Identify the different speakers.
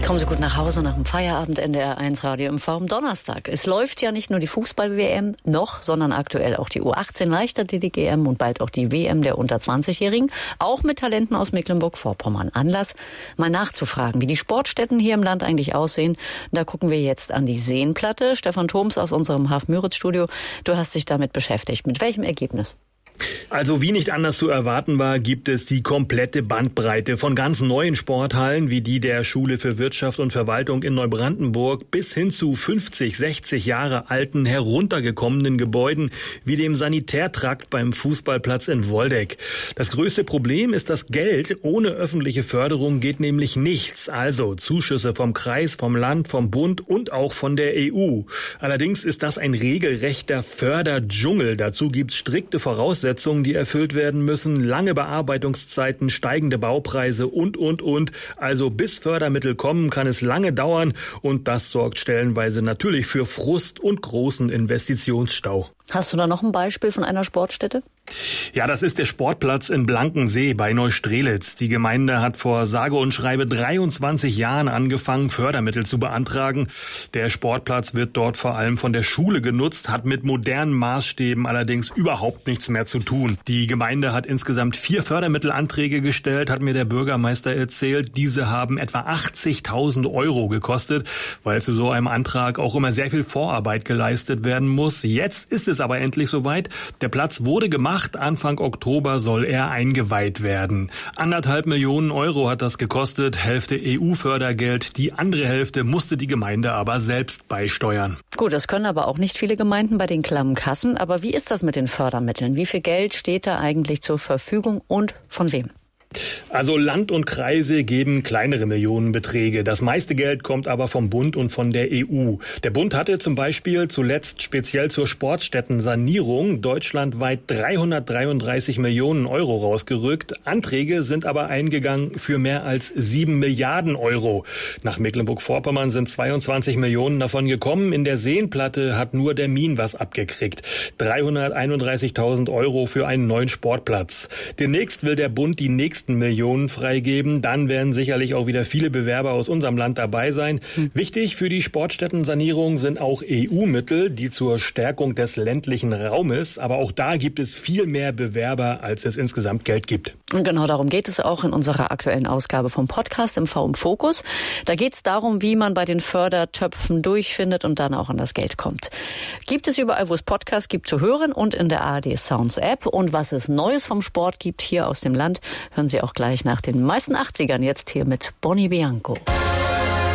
Speaker 1: Kommen Sie gut nach Hause nach dem Feierabend, NDR1 Radio MV am Donnerstag. Es läuft ja nicht nur die Fußball-WM noch, sondern aktuell auch die U18 Leichtathletik-EM und bald auch die WM der unter 20-Jährigen, auch mit Talenten aus Mecklenburg-Vorpommern. Anlass, mal nachzufragen, wie die Sportstätten hier im Land eigentlich aussehen. Da gucken wir jetzt an die Seenplatte. Stefan Thoms aus unserem Haf-Müritz-Studio, du hast dich damit beschäftigt. Mit welchem Ergebnis?
Speaker 2: Also wie nicht anders zu erwarten war, gibt es die komplette Bandbreite von ganz neuen Sporthallen wie die der Schule für Wirtschaft und Verwaltung in Neubrandenburg bis hin zu 50, 60 Jahre alten heruntergekommenen Gebäuden wie dem Sanitärtrakt beim Fußballplatz in Woldeck. Das größte Problem ist das Geld. Ohne öffentliche Förderung geht nämlich nichts. Also Zuschüsse vom Kreis, vom Land, vom Bund und auch von der EU. Allerdings ist das ein regelrechter Förderdschungel. Dazu gibt es strikte Voraussetzungen, die erfüllt werden müssen, lange Bearbeitungszeiten, steigende Baupreise und. Also bis Fördermittel kommen, kann es lange dauern und das sorgt stellenweise natürlich für Frust und großen Investitionsstau.
Speaker 1: Hast du da noch ein Beispiel von einer Sportstätte?
Speaker 2: Ja, das ist der Sportplatz in Blankensee bei Neustrelitz. Die Gemeinde hat vor sage und schreibe 23 Jahren angefangen, Fördermittel zu beantragen. Der Sportplatz wird dort vor allem von der Schule genutzt, hat mit modernen Maßstäben allerdings überhaupt nichts mehr zu tun. Die Gemeinde hat insgesamt 4 Fördermittelanträge gestellt, hat mir der Bürgermeister erzählt. Diese haben etwa 80.000 Euro gekostet, weil zu so einem Antrag auch immer sehr viel Vorarbeit geleistet werden muss. Jetzt ist es aber endlich soweit. Der Platz wurde gemacht. Anfang Oktober soll er eingeweiht werden. 1,5 Millionen Euro hat das gekostet, Hälfte EU-Fördergeld. Die andere Hälfte musste die Gemeinde aber selbst beisteuern.
Speaker 1: Gut, das können aber auch nicht viele Gemeinden bei den klammen Kassen. Aber wie ist das mit den Fördermitteln? Wie viel Geld steht da eigentlich zur Verfügung und von wem?
Speaker 2: Also Land und Kreise geben kleinere Millionenbeträge. Das meiste Geld kommt aber vom Bund und von der EU. Der Bund hatte zum Beispiel zuletzt speziell zur Sportstättensanierung deutschlandweit 333 Millionen Euro rausgerückt. Anträge sind aber eingegangen für mehr als 7 Milliarden Euro. Nach Mecklenburg-Vorpommern sind 22 Millionen davon gekommen. In der Seenplatte hat nur der Min was abgekriegt. 331.000 Euro für einen neuen Sportplatz. Demnächst will der Bund die nächsten Millionen freigeben. Dann werden sicherlich auch wieder viele Bewerber aus unserem Land dabei sein. Wichtig für die Sportstättensanierung sind auch EU-Mittel, die zur Stärkung des ländlichen Raumes. Aber auch da gibt es viel mehr Bewerber, als es insgesamt Geld gibt.
Speaker 1: Und genau darum geht es auch in unserer aktuellen Ausgabe vom Podcast MV im Fokus. Da geht es darum, wie man bei den Fördertöpfen durchfindet und dann auch an das Geld kommt. Gibt es überall, wo es Podcasts gibt, zu hören und in der ARD Sounds App. Und was es Neues vom Sport gibt hier aus dem Land, hören Sie auch gleich nach den meisten 80ern jetzt hier mit Bonnie Bianco.